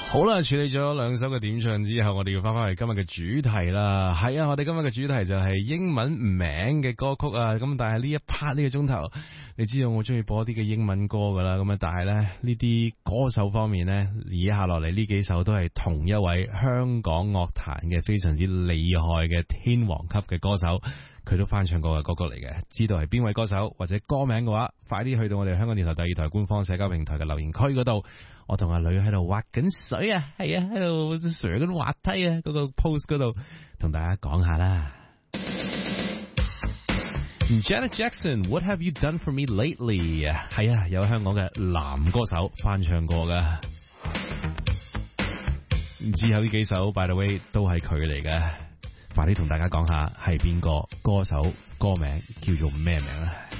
好啦，處理咗兩首嘅點唱之後，我哋要翻返去今日嘅主題啦。係啊，我哋今日嘅主題就係英文名嘅歌曲啊。咁但係呢一 part 呢個鐘頭，你知道我中意播一啲嘅英文歌噶啦。咁啊，但係咧呢啲歌手方面呢，以下落嚟呢幾首都係同一位香港樂壇嘅非常之厲害嘅天王級嘅歌手，佢都翻唱過嘅歌曲嚟嘅。知道係邊位歌手或者歌名嘅話，快啲去到我哋香港電台第二台官方社交平台嘅留言區嗰度。我同阿女喺度滑緊水啊，係啊，喺度上緊滑梯啊，嗰個 post 嗰度同大家講下啦。Janet Jackson，What have you done for me lately？ 係啊，有香港嘅男歌手翻唱過噶。之後呢幾首 By the way 都係佢嚟嘅，快啲同大家講下係邊個歌手，歌名叫做咩名啊？